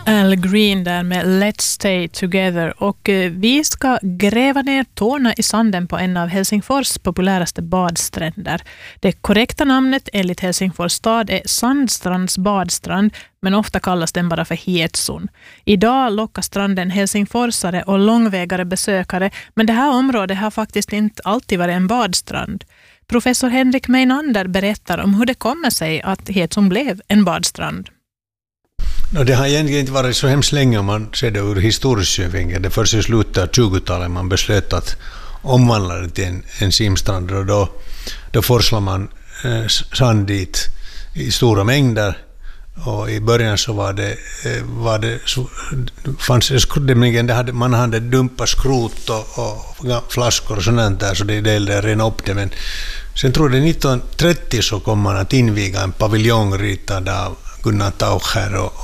Al Green där med Let's Stay Together, och vi ska gräva ner tårna i sanden på en av Helsingfors populäraste badstränder. Det korrekta namnet enligt Helsingfors stad är Sandstrands badstrand, men ofta kallas den bara för Hietsun. Idag lockar stranden helsingforsare och långvägare besökare, men det här området har faktiskt inte alltid varit en badstrand. Professor Henrik Meinander berättar om hur det kommer sig att Hietsun blev en badstrand. Det har egentligen inte varit så hemskt länge om man ser det ur historisk synvinkel. Det först i slutet av 20-talet man beslöt att omvandla det till en simstrand, och då forslar man sand dit i stora mängder. Och i början så man hade dumpat skrot och flaskor och sånt där, så det gällde att rena upp det. Men sen tror jag 1930 så kom man att inviga en paviljong ritad av Gunnar Taucher